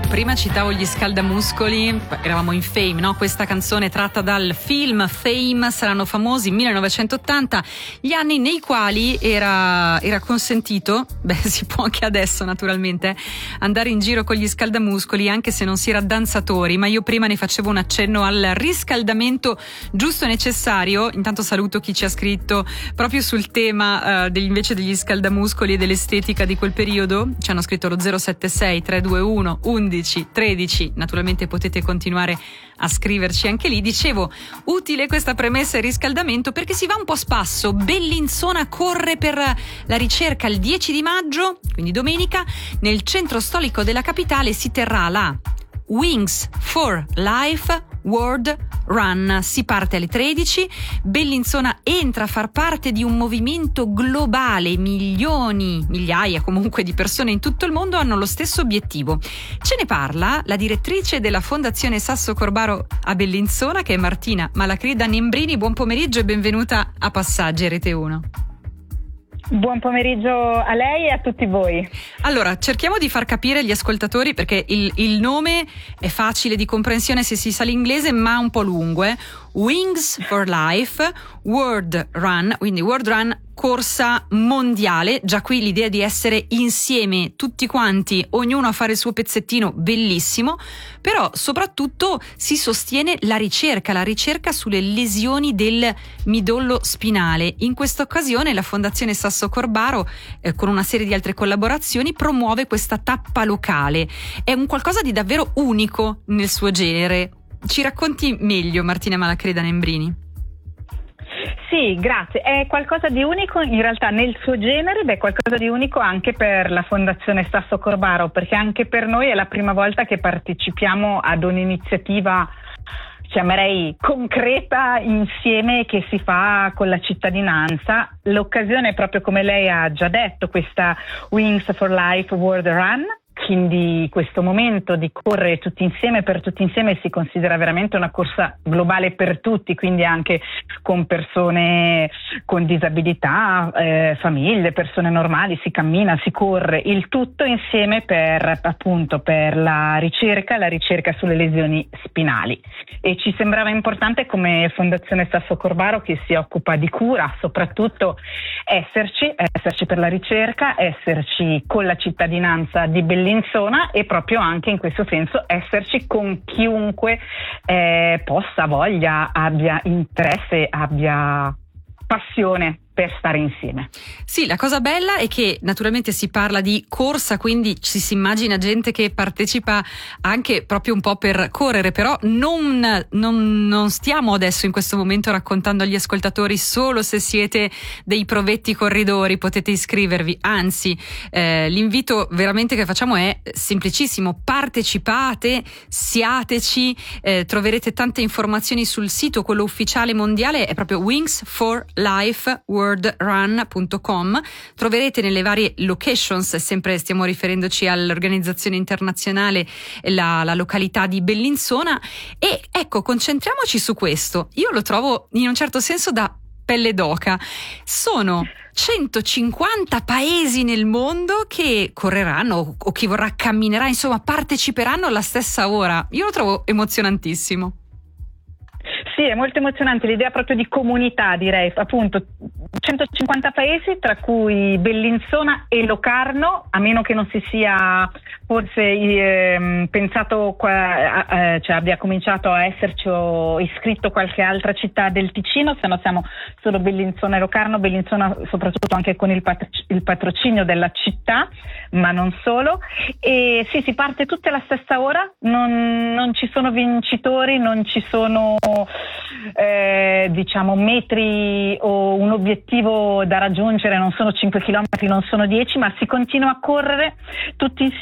prima citavo gli Scaldamuscoli, eravamo in Fame, no? Questa canzone tratta dal film Fame, saranno famosi 1980, gli anni nei quali era consentito, si può anche adesso naturalmente, andare in giro con gli Scaldamuscoli anche se non si era danzatori, ma io prima ne facevo un accenno al riscaldamento giusto e necessario. Intanto saluto chi ci ha scritto proprio sul tema invece degli Scaldamuscoli e dell'estetica di quel periodo. Ci hanno scritto lo 076 321 11 13, naturalmente potete continuare a scriverci anche lì. Dicevo, utile questa premessa e riscaldamento perché si va un po' a spasso. Bellinzona corre per la ricerca il 10 di maggio, quindi domenica, nel centro storico della capitale si terrà la Wings for Life World Run. Si parte alle 13. Bellinzona entra a far parte di un movimento globale, migliaia comunque di persone in tutto il mondo hanno lo stesso obiettivo. Ce ne parla la direttrice della Fondazione Sasso Corbaro a Bellinzona, che è Martina Malacrida Nembrini. Buon pomeriggio e benvenuta a Passaggi RT1. Buon pomeriggio a lei e a tutti voi. Allora, cerchiamo di far capire agli ascoltatori, perché il nome è facile di comprensione se si sa l'inglese, ma un po' lungo. Wings for Life World Run, quindi World Run, corsa mondiale. Già qui l'idea di essere insieme tutti quanti, ognuno a fare il suo pezzettino, bellissimo. Però soprattutto si sostiene la ricerca sulle lesioni del midollo spinale. In questa occasione la Fondazione Sasso Corbaro, con una serie di altre collaborazioni, promuove questa tappa locale. È un qualcosa di davvero unico nel suo genere. Ci racconti meglio, Martina Malacrida Nembrini? Sì, grazie. È qualcosa di unico in realtà nel suo genere, ed è qualcosa di unico anche per la Fondazione Sasso Corbaro, perché anche per noi è la prima volta che partecipiamo ad un'iniziativa, chiamerei concreta, insieme, che si fa con la cittadinanza. L'occasione è proprio come lei ha già detto, questa Wings for Life World Run. Quindi questo momento di correre tutti insieme per tutti insieme si considera veramente una corsa globale per tutti, quindi anche con persone con disabilità, famiglie, persone normali, si cammina, si corre, il tutto insieme per la ricerca sulle lesioni spinali. E ci sembrava importante come Fondazione Sasso Corbaro, che si occupa di cura, soprattutto esserci per la ricerca, esserci con la cittadinanza di Bellinzona e proprio anche in questo senso esserci con chiunque possa, voglia, abbia interesse, abbia passione per stare insieme. Sì, la cosa bella è che naturalmente si parla di corsa, quindi ci si immagina gente che partecipa anche proprio un po' per correre, però non stiamo adesso in questo momento raccontando agli ascoltatori solo se siete dei provetti corridori potete iscrivervi, anzi l'invito veramente che facciamo è semplicissimo: partecipate, siateci, troverete tante informazioni sul sito, quello ufficiale mondiale è proprio wingsforlifeworldrun.com. troverete nelle varie locations, sempre stiamo riferendoci all'organizzazione internazionale, la località di Bellinzona. E ecco, concentriamoci su questo. Io lo trovo in un certo senso da pelle d'oca. Sono 150 paesi nel mondo che correranno, o chi vorrà camminerà, insomma parteciperanno alla stessa ora. Io lo trovo emozionantissimo. Sì, è molto emozionante l'idea proprio di comunità, direi, appunto 150 paesi, tra cui Bellinzona e Locarno, a meno che non si sia forse pensato, cioè abbia cominciato a esserci o iscritto qualche altra città del Ticino, se no siamo solo Bellinzona e Locarno. Bellinzona soprattutto anche con il patrocinio della città, ma non solo. E sì, si parte tutte alla stessa ora, non ci sono vincitori, non ci sono metri o un obiettivo da raggiungere, non sono 5 chilometri, non sono 10, ma si continua a correre tutti insieme